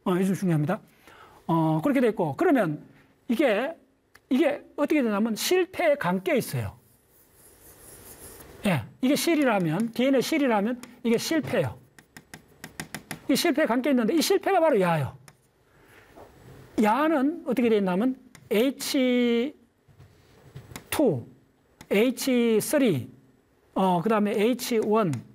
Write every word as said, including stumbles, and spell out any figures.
어, 이게 좀 중요합니다. 어, 그렇게 돼 있고, 그러면 이게, 이게 어떻게 되냐면 실패에 감겨 있어요. 예, 이게 실이라면, 디엔에이 실이라면 이게 실패예요. 이 실패에 감겨 있는데 이 실패가 바로 야예요. 야는 어떻게 돼 있냐면 에이치 투, 에이치 쓰리, 어, 그 다음에 에이치 원,